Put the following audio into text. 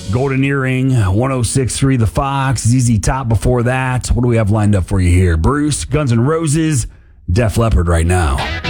Golden Earring, 106.3 The Fox, ZZ Top before that. What do we have lined up for you here? Bruce, Guns N' Roses, Def Leppard right now.